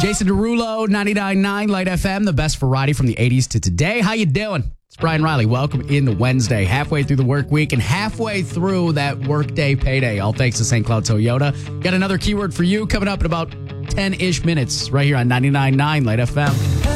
Jason Derulo, 99.9 Light FM, the best variety from the 80s to today. How you doing? It's Brian Riley. Welcome in the Wednesday, halfway through the work week and halfway through that workday payday. All thanks to St. Cloud Toyota. Got another keyword for you coming up in about 10-ish minutes right here on 99.9 Light FM.